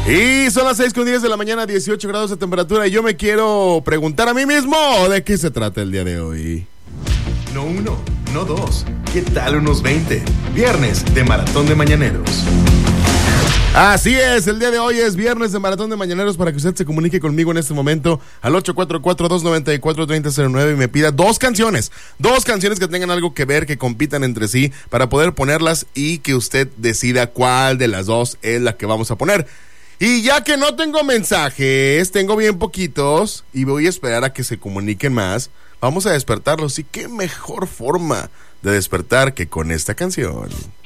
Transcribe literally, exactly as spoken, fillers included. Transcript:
Y son las seis con diez de la mañana, dieciocho grados de temperatura. Y yo me quiero preguntar a mí mismo de qué se trata el día de hoy. No uno, no dos. ¿Qué tal unos veinte? Viernes de Maratón de Mañaneros. Así es, el día de hoy es viernes de Maratón de Mañaneros para que usted se comunique conmigo en este momento al ocho cuatro cuatro, dos nueve cuatro, tres cero cero nueve y me pida dos canciones, dos canciones que tengan algo que ver, que compitan entre sí para poder ponerlas y que usted decida cuál de las dos es la que vamos a poner. Y ya que no tengo mensajes, tengo bien poquitos y voy a esperar a que se comuniquen más, vamos a despertarlos. Y qué mejor forma de despertar que con esta canción.